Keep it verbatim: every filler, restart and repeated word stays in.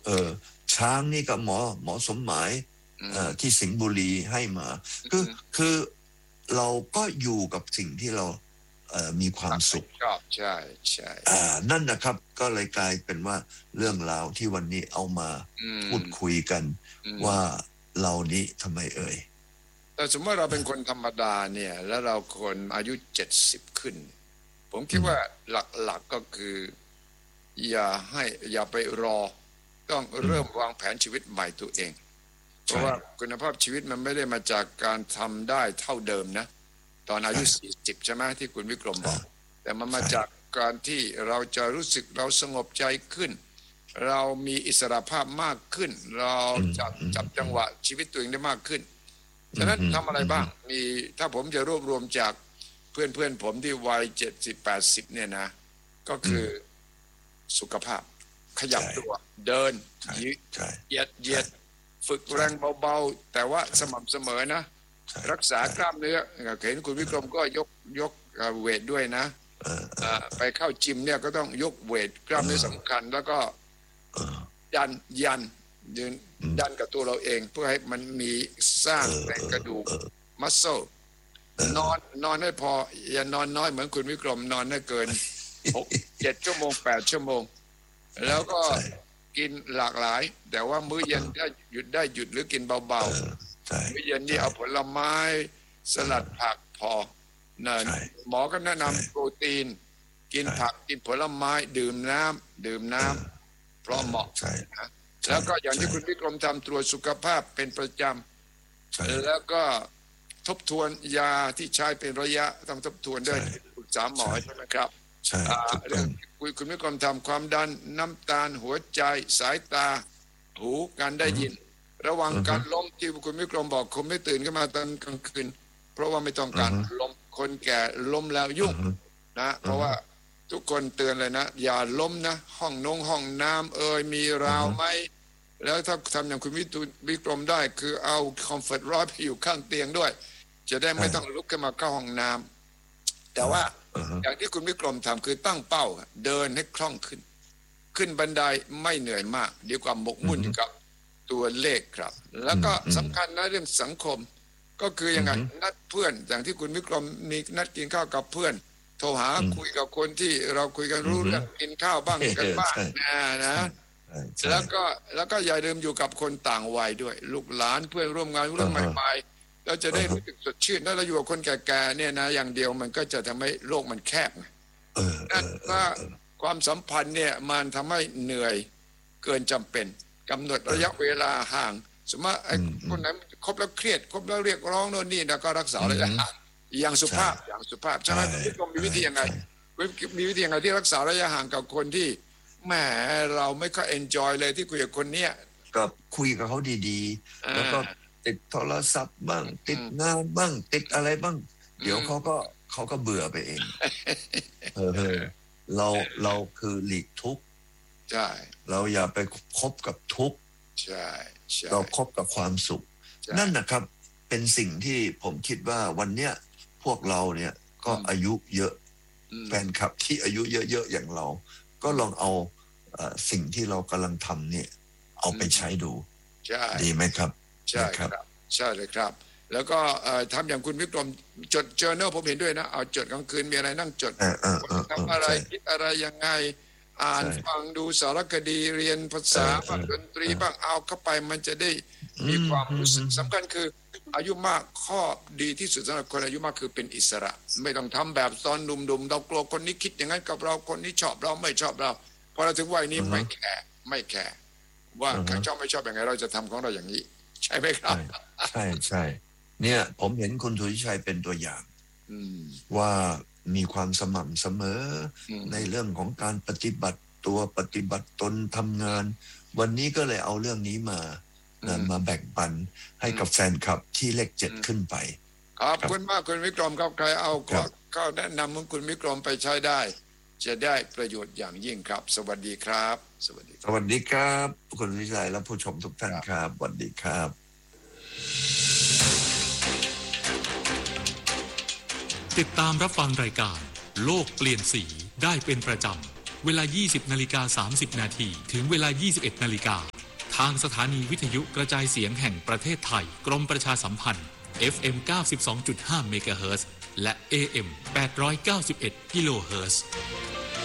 เออช้างนี่กับหมอหมอสมหมายที่สิงห์บุรีให้มาคือคือเราก็อยู่กับสิ่งที่เราเอ่อมีความสุขชอบใช่ใช่อ่านั่นนะครับก็เลยกลายเป็นว่าเรื่องราวที่วันนี้เอามาพูดคุยกันว่าเรานี้ทำไมเอ่ยแต่สมมติเราเป็นคนธรรมดาเนี่ยแล้วเราคนอายุเจ็ดสิบขึ้นผมคิดว่าหลักๆก็คืออย่าให้อย่าไปรอต้องเริ่มวางแผนชีวิตใหม่ตัวเองเพราะว่าคุณภาพชีวิตมันไม่ได้มาจากการทำได้เท่าเดิมนะตอนอายุสี่สิบใช่ไหมที่คุณวิกรมบอกแต่มันมาจากการที่เราจะรู้สึกเราสงบใจขึ้นเรามีอิสระภาพมากขึ้นเราจับจับจังหวะชีวิตตัวเองได้มากขึ้นฉะนั้นทำอะไรบ้างมีถ้าผมจะรวบรวมจากเพื่อนเพื่อนผมที่วัยเจ็ดสิบแปดสิบเนี่ยนะก็คือสุขภาพขยับตัวเดินยืดเหยียดเหยียดฝึกแรงเบาๆแต่ว่าสม่ำเสมอนะรักษากล้ามเนื้อเห็นคุณวิกรมก็ยกยกเวทด้วยนะไปเข้าจิมเนี่ยก็ต้องยกเวทกล้ามเนื้อสำคัญแล้วก็ยันยันยืนดันกับตัวเราเองเพื่อให้มันมีสร้างแรงกระดูกมัสเซลนอนนอนให้พออย่านอนน้อยเหมือนคุณวิกรมนอนให้เกินหกเจ็ดชั่วโมงแปดชั่วโมงแล้วก็กินหลากหลายแต่ว่ามื้อเย็นถ้าหยุดได้หยุดหรือกินเบาๆมื้อเย็นนี่เอาผลไม้สลัดผักพอนั่นหมอก็แนะนำโปรตีนกินผักกินผลไม้ดื่มน้ำดื่มน้ำเพราะเหมาะนะแล้วก็อย่างที่คุณวิกรมทำตรวจสุขภาพเป็นประจำแล้วก็ทบทวนยาที่ใช้เป็นระยะต้องทบทวนด้วยปรึกษาหมอใช่ไหมครับเรื่องคุณวิกรมทำความดันน้ำตาลหัวใจสายตาหูการได้ยินระวังการล้มที่คุณวิกรมบอกคนไม่ตื่นขึ้นมาตอนกลางคืนเพราะว่าไม่ต้องการล้มคนแก่ล้มแล้วยุ่งนะเพราะว่าทุกคนเตือนเลยนะอย่าล้มนะห้องนงห้องน้ำเอ่ยมีราวไหมแล้วถ้าทำอย่างคุณวิกรมได้คือเอาคอมฟอร์ตรอดไปอยู่ข้างเตียงด้วยจะได้ไม่ต้องลุกขึ้นมาเข้าห้องน้ำแต่ว่าอย่างที่คุณวิกรมทำคือตั้งเป้าเดินให้คล่องขึ้นขึ้นบันไดไม่เหนื่อยมากดีกว่าหมกมุ่นกับตัวเลขครับแล้วก็สำคัญนะเรื่องสังคมก็คือยังไงนัดเพื่อนอย่างที่คุณวิกรมมีนัดกินข้าวกับเพื่อนโทรหาคุยกับคนที่เราคุยกันรู้เรื่องกินข้าวบ้างกันบ้างนะนะแล้วก็แล้วก็อย่าลืมอยู่กับคนต่างวัยด้วยลูกหลานเพื่อนร่วมงานเรื่องใหม่ๆเราจะได้รู้สึกสดชื่นถ้าเราอยู่กับคนแก่ๆเนี่ยนะอย่างเดียวมันก็จะทำให้โลกมันแคบนั่นว่าความสัมพันธ์เนี่ยมันทำให้เหนื่อยเกินจำเป็นกำหนดระยะเวลาห่างสมมติไอ้คนไหนคบแล้วเครียดคบแล้วเรียกร้องโน่นนี่แล้วก็รักษาระยะห่างอย่างสุภาพอย่างสุภาพใช่ไหมพี่กรมมีวิธียังไงมีวิธียังไงที่รักษาระยะห่างกับคนที่แหมเราไม่ค่อยเอนจอยเลยที่คุยกับคนเนี้ยก็คุยกับเขาดีๆแล้วก็ติดโทรศัพท์บ้างติดงานบ้างติดอะไรบ้างเดี๋ยวเขาก็เขาก็เบื่อไปเองเออเราเราคือหลีกทุกข์ใช่เราอย่าไปคบกับทุกข์ใช่เราคบกับความสุขนั่นนะครับเป็นสิ่งที่ผมคิดว่าวันเนี้ยพวกเราเนี่ยก็อายุเยอะแฟนคลับที่อายุเยอะๆอย่างเราก็ลองเอาสิ่งที่เรากำลังทำเนี่ยเอาไปใช้ดูดีไหมครับใช่ครับใช่เลยครับแล้วก็ทำอย่างคุณวิกรมจด journal ผมเห็นด้วยนะเอาจดกลางคืนมีอะไรนั่งจดทำอะไรคิดอะไรยังไงอ่านฟังดูสารคดีเรียนภาษาบ้างดนตรีบ้างเอาเข้าไปมันจะได้มีความรู้สึกสำคัญคืออายุมากข้อดีที่สุดสำหรับคนอายุมากคือเป็นอิสระไม่ต้องทำแบบตอนหนุ่มๆเรากลัวคนนี้คิดอย่างนั้นกับเราคนนี้ชอบเราไม่ชอบเราพอเราถึงวัยนี้ไม่แคร์ไม่แคร์ว่าใครชอบไม่ชอบอย่างไรเราจะทำของเราอย่างนี้ใช่ไหมครับใช่ใช่เนี่ยผมเห็นคุณสุทธิชัยเป็นตัวอย่างว่ามีความสม่ำเสมอในเรื่องของการปฏิบัติตัวปฏิบัติตนทำงานวันนี้ก็เลยเอาเรื่องนี้มามาแบ่งปันให้กับแฟนคลับที่เลขเจ็ดขึ้นไปขอบคุณมากคุณวิกรมครับใครเอาก็แนะนำของคุณวิกรมไปใช้ได้จะได้ประโยชน์อย่างยิ่งครับสวัสดีครับสวัสดีสวัสดีครับคุณวิชัยและผู้ชมทุกท่านครับสวัสดีครับติดตามรับฟังรายการโลกเปลี่ยนสีได้เป็นประจำเวลา ยี่สิบนาฬิกาสามสิบนาที ถึงเวลา ยี่สิบเอ็ดนาฬิกา ทางสถานีวิทยุกระจายเสียงแห่งประเทศไทยกรมประชาสัมพันธ์ เอฟ เอ็ม เก้าสิบสองจุดห้า เมกะเฮิรตซ์และ เอ เอ็ม แปดร้อยเก้าสิบเอ็ด กิโลเฮิรตซ์